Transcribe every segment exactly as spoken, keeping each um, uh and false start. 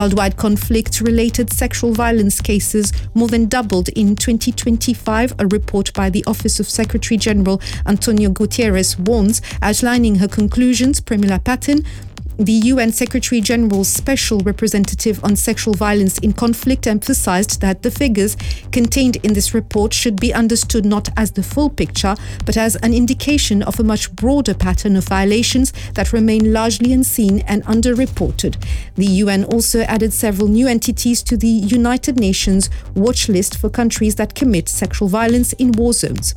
Worldwide conflict-related sexual violence cases more than doubled in twenty twenty-five, a report by the Office of Secretary General Antonio Guterres warns, outlining her conclusions. Premila Patten, the U N Secretary General's Special Representative on Sexual Violence in Conflict, emphasized that the figures contained in this report should be understood not as the full picture, but as an indication of a much broader pattern of violations that remain largely unseen and underreported. The U N also added several new entities to the United Nations watch list for countries that commit sexual violence in war zones.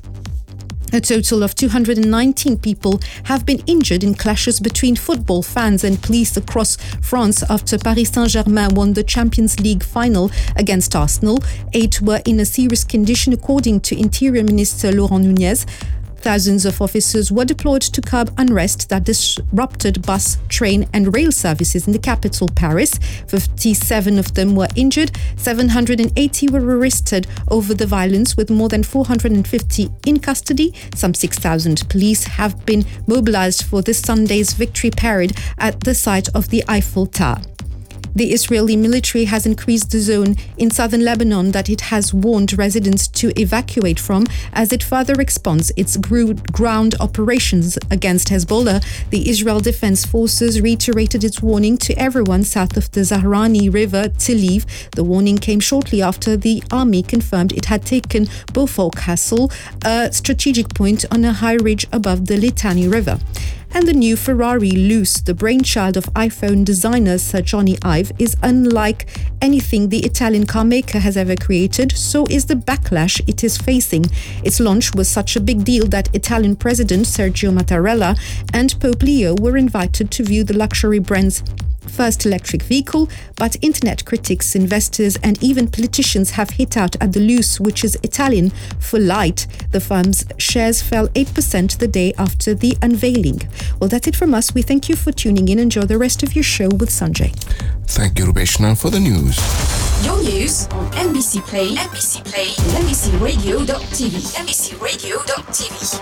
A total of two hundred nineteen people have been injured in clashes between football fans and police across France after Paris Saint-Germain won the Champions League final against Arsenal. Eight were in a serious condition, according to Interior Minister Laurent Nunez. Thousands of officers were deployed to curb unrest that disrupted bus, train and rail services in the capital, Paris. fifty-seven of them were injured. seven hundred eighty were arrested over the violence, with more than four hundred fifty in custody. Some six thousand police have been mobilized for this Sunday's victory parade at the site of the Eiffel Tower. The Israeli military has increased the zone in southern Lebanon that it has warned residents to evacuate from as it further expands its ground operations against Hezbollah. The Israel Defense Forces reiterated its warning to everyone south of the Zahrani River to leave. The warning came shortly after the army confirmed it had taken Beaufort Castle, a strategic point on a high ridge above the Litani River. And the new Ferrari Luce, the brainchild of iPhone designer Sir Johnny Ive, is unlike anything the Italian car maker has ever created. So is the backlash it is facing. Its launch was such a big deal that Italian President Sergio Mattarella and Pope Leo were invited to view the luxury brand's first electric vehicle, but internet critics, investors and even politicians have hit out at the Luce, which is Italian for light. The firm's shares fell eight percent the day after the unveiling. Well, that's it from us. We thank you for tuning in. Enjoy the rest of your show with Sanjay. Thank you, Rubeshna, for the news. Your news on N B C Play, N B C Play, and N B C Radio dot T V, N B C Radio dot T V.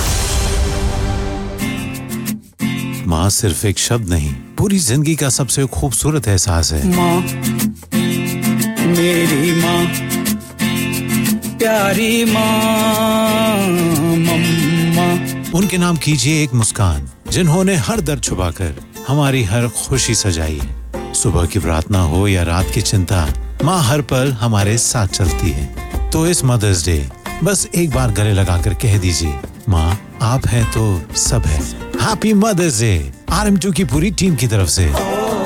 माँ सिर्फ एक शब्द नहीं, पूरी जिंदगी का सबसे खूबसूरत एहसास है। माँ, मेरी माँ, प्यारी माँ, मम्मा। उनके नाम कीजिए एक मुस्कान, जिन्होंने हर दर्द छुपाकर हमारी हर खुशी सजाई है। सुबह की प्रार्थना हो या रात की चिंता, माँ हर पल हमारे साथ चलती है। तो इस मदर्स डे बस एक बार गले लगाकर कह दीजिए, माँ आप हैं तो सब है। Happy mother's day R M to की पूरी टीम की तरफ से।